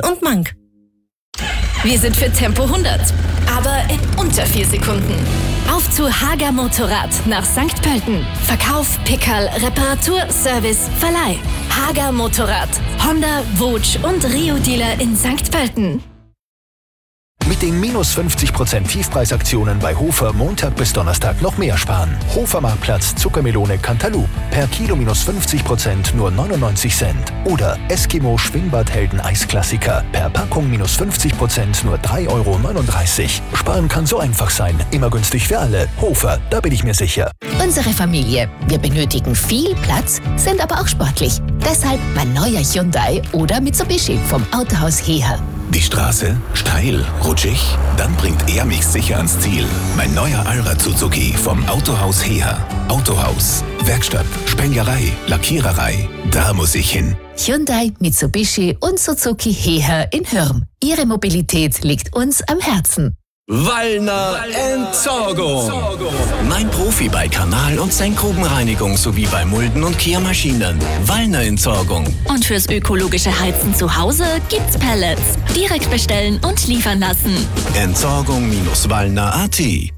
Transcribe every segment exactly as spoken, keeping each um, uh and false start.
und Mank. Wir sind für Tempo hundert, aber in unter vier Sekunden. Auf zu Hager Motorrad nach Sankt Pölten. Verkauf, Pickerl, Reparatur, Service, Verleih. Hager Motorrad. Honda, Wutsch und Rio-Dealer in Sankt Pölten. Mit den minus fünfzig Prozent Tiefpreisaktionen bei Hofer Montag bis Donnerstag noch mehr sparen. Hofer Marktplatz Zuckermelone Cantaloupe. Per Kilo minus fünfzig Prozent nur neunundneunzig Cent. Oder Eskimo Schwimmbadhelden Eisklassiker. Per Packung minus fünfzig Prozent nur drei Euro neununddreißig. Sparen kann so einfach sein. Immer günstig für alle. Hofer, da bin ich mir sicher. Unsere Familie. Wir benötigen viel Platz, sind aber auch sportlich. Deshalb mein neuer Hyundai oder Mitsubishi vom Autohaus Heher. Die Straße? Steil, rutschig? Dann bringt er mich sicher ans Ziel. Mein neuer Allrad Suzuki vom Autohaus Heher. Autohaus, Werkstatt, Spenglerei, Lackiererei. Da muss ich hin. Hyundai, Mitsubishi und Suzuki Heher in Hürm. Ihre Mobilität liegt uns am Herzen. Wallner Entsorgung. Mein Profi bei Kanal- und Senkgrubenreinigung sowie bei Mulden- und Kehrmaschinen. Wallner Entsorgung. Und fürs ökologische Heizen zu Hause gibt's Pellets. Direkt bestellen und liefern lassen. Entsorgung-Wallner.at.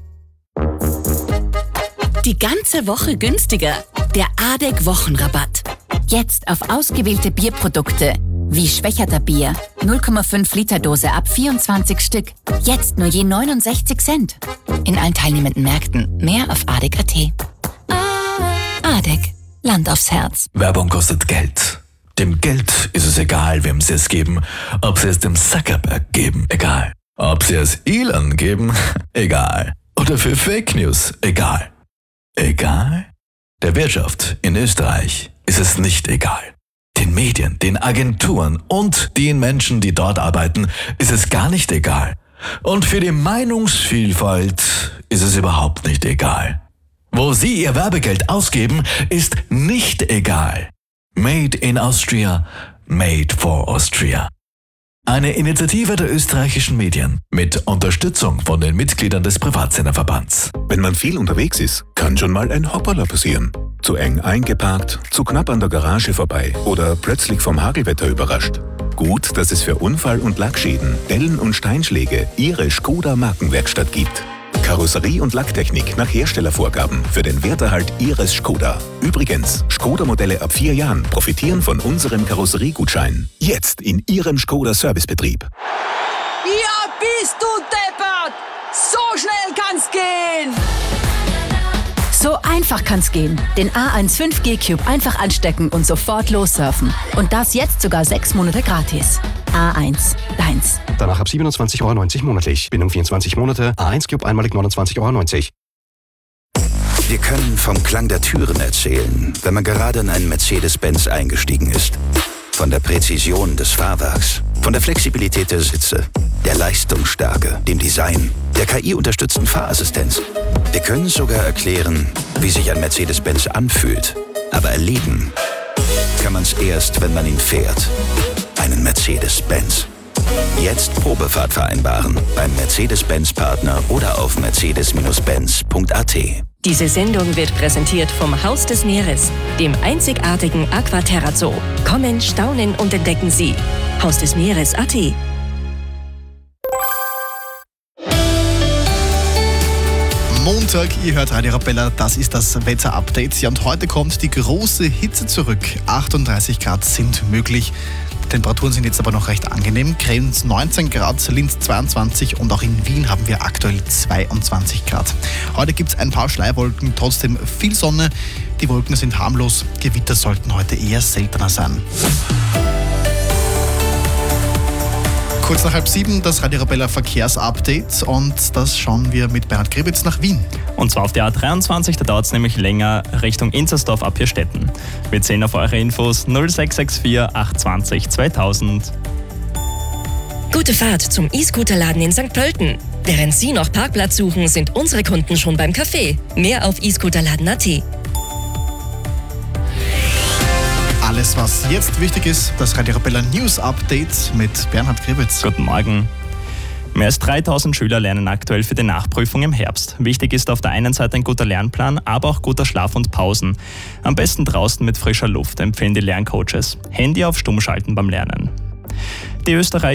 Die ganze Woche günstiger. Der Adek-Wochenrabatt. Jetzt auf ausgewählte Bierprodukte. Wie Schwächerter Bier. null Komma fünf Liter Dose ab vierundzwanzig Stück. Jetzt nur je neunundsechzig Cent. In allen teilnehmenden Märkten. Mehr auf adek punkt at. Adek. Land aufs Herz. Werbung kostet Geld. Dem Geld ist es egal, wem sie es geben. Ob sie es dem Zuckerberg geben, egal. Ob sie es Elon geben, egal. Oder für Fake News, egal. Egal? Der Wirtschaft in Österreich ist es nicht egal. Den Medien, den Agenturen und den Menschen, die dort arbeiten, ist es gar nicht egal. Und für die Meinungsvielfalt ist es überhaupt nicht egal. Wo sie ihr Werbegeld ausgeben, ist nicht egal. Made in Austria, made for Austria. Eine Initiative der österreichischen Medien mit Unterstützung von den Mitgliedern des Privatsenderverbands. Wenn man viel unterwegs ist, kann schon mal ein Hoppala passieren. Zu eng eingeparkt, zu knapp an der Garage vorbei oder plötzlich vom Hagelwetter überrascht. Gut, dass es für Unfall- und Lackschäden, Dellen und Steinschläge Ihre Skoda Markenwerkstatt gibt. Karosserie und Lacktechnik nach Herstellervorgaben für den Werterhalt Ihres Skoda. Übrigens, Skoda-Modelle ab vier Jahren profitieren von unserem Karosseriegutschein. Jetzt in Ihrem Skoda-Servicebetrieb. Ja, bist du deppert! So schnell kann's gehen! So einfach kann's gehen. Den A eins fünf G Cube einfach anstecken und sofort lossurfen. Und das jetzt sogar sechs Monate gratis. A eins, deins. Danach ab siebenundzwanzig Euro neunzig monatlich. Bindung vierundzwanzig Monate. A eins Cube einmalig neunundzwanzig Euro neunzig. Wir können vom Klang der Türen erzählen, wenn man gerade in einen Mercedes-Benz eingestiegen ist. Von der Präzision des Fahrwerks, von der Flexibilität der Sitze, der Leistungsstärke, dem Design, der K I-unterstützten Fahrassistenz. Wir können sogar erklären, wie sich ein Mercedes-Benz anfühlt. Aber erleben kann man es erst, wenn man ihn fährt. Einen Mercedes-Benz. Jetzt Probefahrt vereinbaren beim Mercedes-Benz-Partner oder auf mercedes Benz punkt a t. Diese Sendung wird präsentiert vom Haus des Meeres, dem einzigartigen Aquaterra Zoo. Kommen, staunen und entdecken Sie. Haus des Meeres punkt a t. Montag, ihr hört Radio Arabella, das ist das Wetter-Update. Ja, und heute kommt die große Hitze zurück. achtunddreißig Grad sind möglich. Die Temperaturen sind jetzt aber noch recht angenehm. Krems neunzehn Grad, Linz zweiundzwanzig und auch in Wien haben wir aktuell zweiundzwanzig Grad. Heute gibt es ein paar Schleierwolken, trotzdem viel Sonne. Die Wolken sind harmlos. Gewitter sollten heute eher seltener sein. Kurz nach halb sieben das Radio Arabella Verkehrsupdate und das schauen wir mit Bernhard Gribitz nach Wien. Und zwar auf der A dreiundzwanzig, da dauert es nämlich länger Richtung Inzersdorf ab Hirstetten. Wir zählen auf eure Infos null sechs sechs vier acht zwei null zweitausend. Gute Fahrt zum E-Scooter-Laden in Sankt Pölten. Während Sie noch Parkplatz suchen, sind unsere Kunden schon beim Café. Mehr auf e scooterladen punkt a t. Alles, was jetzt wichtig ist, das Radio Arabella News Update mit Bernhard Gribitz. Guten Morgen. Mehr als dreitausend Schüler lernen aktuell für die Nachprüfung im Herbst. Wichtig ist auf der einen Seite ein guter Lernplan, aber auch guter Schlaf und Pausen. Am besten draußen mit frischer Luft, empfehlen die Lerncoaches. Handy auf Stumm schalten beim Lernen. Die Österreicher